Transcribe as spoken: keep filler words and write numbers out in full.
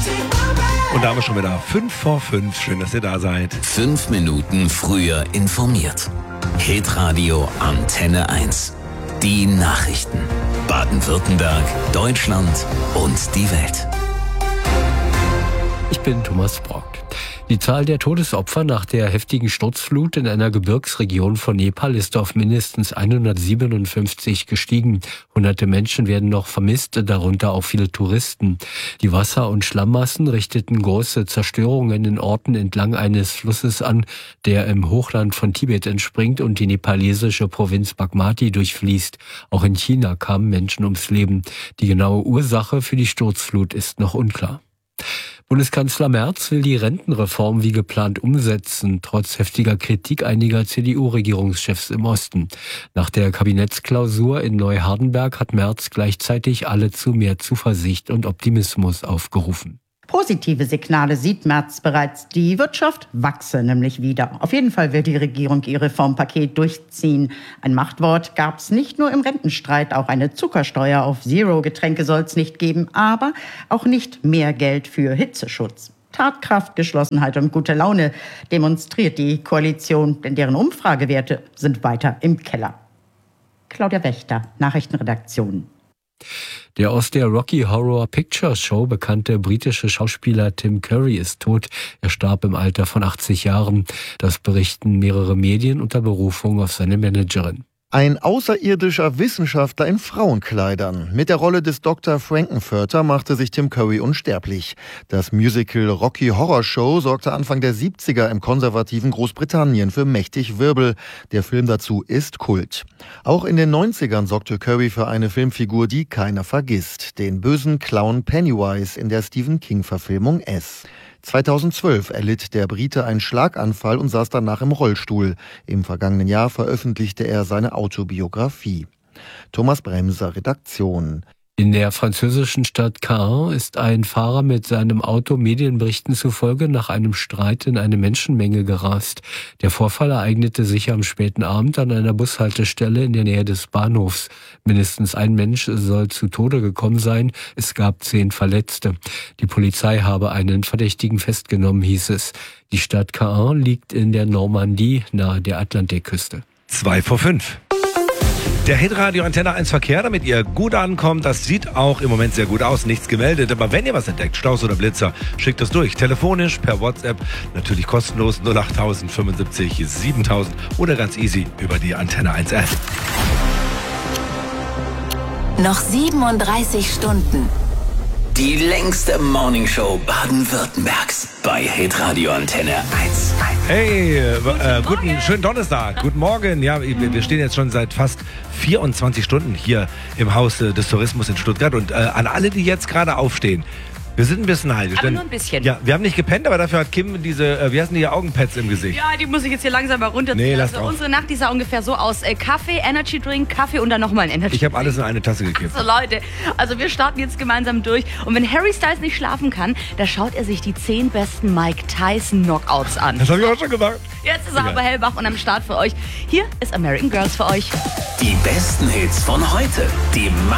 Und da haben wir schon wieder fünf vor fünf. Schön, dass ihr da seid. Fünf Minuten früher informiert. Hitradio Antenne eins. Die Nachrichten. Baden-Württemberg, Deutschland und die Welt. Ich bin Thomas Brock. Die Zahl der Todesopfer nach der heftigen Sturzflut in einer Gebirgsregion von Nepal ist auf mindestens hundertsiebenundfünfzig gestiegen. Hunderte Menschen werden noch vermisst, darunter auch viele Touristen. Die Wasser- und Schlammmassen richteten große Zerstörungen in Orten entlang eines Flusses an, der im Hochland von Tibet entspringt und die nepalesische Provinz Bagmati durchfließt. Auch in China kamen Menschen ums Leben. Die genaue Ursache für die Sturzflut ist noch unklar. Bundeskanzler Merz will die Rentenreform wie geplant umsetzen, trotz heftiger Kritik einiger C D U-Regierungschefs im Osten. Nach der Kabinettsklausur in Neuhardenberg hat Merz gleichzeitig alle zu mehr Zuversicht und Optimismus aufgerufen. Positive Signale sieht Merz bereits. Die Wirtschaft wachse nämlich wieder. Auf jeden Fall wird die Regierung ihr Reformpaket durchziehen. Ein Machtwort gab es nicht nur im Rentenstreit. Auch eine Zuckersteuer auf Zero-Getränke soll es nicht geben. Aber auch nicht mehr Geld für Hitzeschutz. Tatkraft, Geschlossenheit und gute Laune demonstriert die Koalition, denn deren Umfragewerte sind weiter im Keller. Claudia Wächter, Nachrichtenredaktion. Der aus der Rocky Horror Picture Show bekannte britische Schauspieler Tim Curry ist tot. Er starb im Alter von achtzig Jahren. Das berichten mehrere Medien unter Berufung auf seine Managerin. Ein außerirdischer Wissenschaftler in Frauenkleidern. Mit der Rolle des Doktor Frankenfurter machte sich Tim Curry unsterblich. Das Musical Rocky Horror Show sorgte Anfang der siebziger im konservativen Großbritannien für mächtig Wirbel. Der Film dazu ist Kult. Auch in den neunzigern sorgte Curry für eine Filmfigur, die keiner vergisst. Den bösen Clown Pennywise in der Stephen King-Verfilmung S. zweitausendzwölf erlitt der Brite einen Schlaganfall und saß danach im Rollstuhl. Im vergangenen Jahr veröffentlichte er seine Autobiografie. Thomas Bremser, Redaktion. In der französischen Stadt Caen ist ein Fahrer mit seinem Auto Medienberichten zufolge nach einem Streit in eine Menschenmenge gerast. Der Vorfall ereignete sich am späten Abend an einer Bushaltestelle in der Nähe des Bahnhofs. Mindestens ein Mensch soll zu Tode gekommen sein. Es gab zehn Verletzte. Die Polizei habe einen Verdächtigen festgenommen, hieß es. Die Stadt Caen liegt in der Normandie nahe der Atlantikküste. Zwei vor fünf. Der Hitradio Antenne eins Verkehr, damit ihr gut ankommt. Das sieht auch im Moment sehr gut aus. Nichts gemeldet. Aber wenn ihr was entdeckt, Staus oder Blitzer, schickt es durch. Telefonisch, per WhatsApp, natürlich kostenlos null acht null null fünfundsiebzig siebentausend oder ganz easy über die Antenne eins App. Noch siebenunddreißig Stunden. Die längste Morningshow Baden-Württembergs bei Hitradio Antenne eins. Hey, äh, äh, guten, schönen Donnerstag, guten Morgen. Ja, wir, wir stehen jetzt schon seit fast vierundzwanzig Stunden hier im Haus äh, des Tourismus in Stuttgart. Und äh, an alle, die jetzt gerade aufstehen, wir sind ein bisschen neidisch. Aber denn, nur ein bisschen. Ja, wir haben nicht gepennt, aber dafür hat Kim diese, äh, wie heißen die hier, Augenpads im Gesicht. Ja, die muss ich jetzt hier langsam mal runterziehen. Nee, lass also auf. unsere Nacht, die sah ungefähr so aus. Äh, Kaffee, Energy Drink, Kaffee und dann nochmal ein Energy Drink. Ich habe alles in eine Tasse gekippt. So Leute, also wir starten jetzt gemeinsam durch. Und wenn Harry Styles nicht schlafen kann, da schaut er sich die zehn besten Mike Tyson Knockouts an. Das habe ich auch schon gesagt. Jetzt ist er aber hellwach und am Start für euch. Hier ist American Girls für euch. Die besten Hits von heute. Die